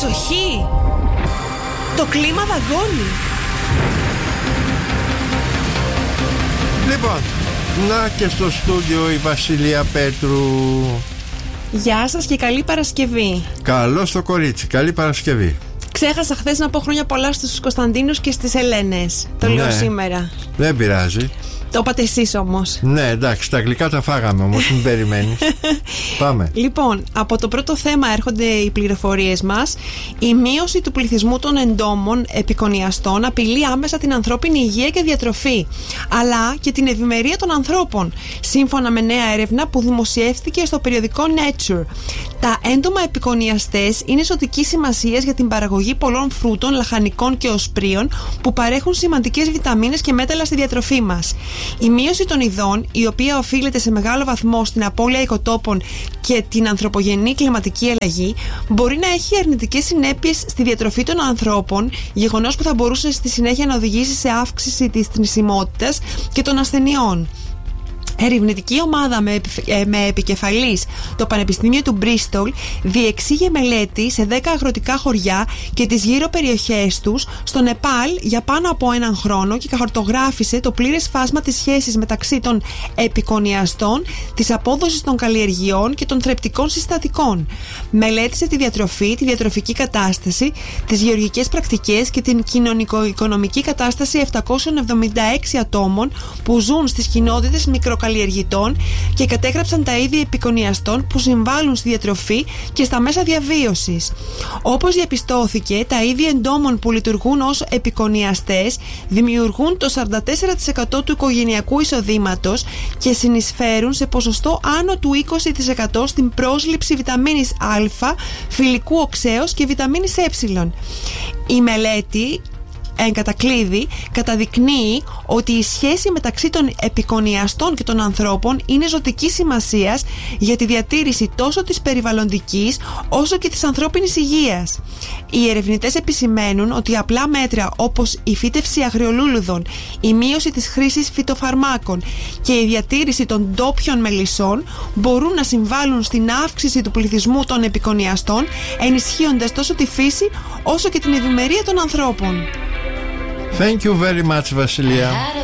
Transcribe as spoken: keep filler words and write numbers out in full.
Προσοχή! Το κλίμα δαγκώνει. Λοιπόν, να και στο στούντιο η Βασιλεία Πέτρου. Γεια σας και καλή Παρασκευή. Καλώς το κορίτσι, καλή Παρασκευή. Ξέχασα χθες να πω χρόνια πολλά στους Κωνσταντίνους και στις Ελένες. Το ναι, λέω σήμερα. Δεν πειράζει. Το είπατε εσείς όμως. Ναι, εντάξει, τα γλυκά τα φάγαμε όμως, μην περιμένεις. Πάμε. Λοιπόν, από το πρώτο θέμα έρχονται οι πληροφορίες μας. Η μείωση του πληθυσμού των εντόμων επικονιαστών απειλεί άμεσα την ανθρώπινη υγεία και διατροφή, αλλά και την ευημερία των ανθρώπων, σύμφωνα με νέα έρευνα που δημοσιεύτηκε στο περιοδικό Nature. Τα έντομα επικονιαστές είναι ζωτικής σημασίας για την παραγωγή πολλών φρούτων, λαχανικών και οσπρίων που παρέχουν σημαντικές βιταμίνες και μέταλλα στη διατροφή μας. Η μείωση των ειδών, η οποία οφείλεται σε μεγάλο βαθμό στην απώλεια οικοτόπων και την ανθρωπογενή κλιματική αλλαγή, μπορεί να έχει αρνητικές συνέπειες στη διατροφή των ανθρώπων, γεγονός που θα μπορούσε στη συνέχεια να οδηγήσει σε αύξηση της θνησιμότητας και των ασθενειών. Ερευνητική ομάδα με, ε, με επικεφαλής το Πανεπιστήμιο του Μπρίστολ διεξήγε μελέτη σε δέκα αγροτικά χωριά και τις γύρω περιοχές τους στο Νεπάλ για πάνω από έναν χρόνο και χαρτογράφησε το πλήρες φάσμα της σχέσης μεταξύ των επικονιαστών, της απόδοσης των καλλιεργειών και των θρεπτικών συστατικών. Μελέτησε τη διατροφή, τη διατροφική κατάσταση, τις γεωργικές πρακτικές και την κοινωνικο-οικονομική κατάσταση επτακόσιων εβδομήντα έξι ατόμων που ζουν στις κοινότητες μικροκαλλιεργειών και κατέγραψαν τα είδη επικονιαστών που συμβάλλουν στη διατροφή και στα μέσα διαβίωσης. Όπως διαπιστώθηκε, τα είδη εντόμων που λειτουργούν ως επικονιαστές δημιουργούν το σαράντα τέσσερα τοις εκατό του οικογενειακού εισοδήματος και συνεισφέρουν σε ποσοστό άνω του είκοσι τοις εκατό στην πρόσληψη βιταμίνης Α, φυλικού οξέως και βιταμίνης Ε. Η μελέτη εν κατακλείδη καταδεικνύει ότι η σχέση μεταξύ των επικονιαστών και των ανθρώπων είναι ζωτικής σημασίας για τη διατήρηση τόσο της περιβαλλοντικής όσο και της ανθρώπινης υγείας. Οι ερευνητές επισημαίνουν ότι απλά μέτρα όπως η φύτευση αγριολούλουδων, η μείωση της χρήσης φυτοφαρμάκων και η διατήρηση των ντόπιων μελισσών μπορούν να συμβάλλουν στην αύξηση του πληθυσμού των επικονιαστών, ενισχύοντας τόσο τη φύση όσο και την ευημερία των ανθρώπων. Thank you very much, Βασιλεία.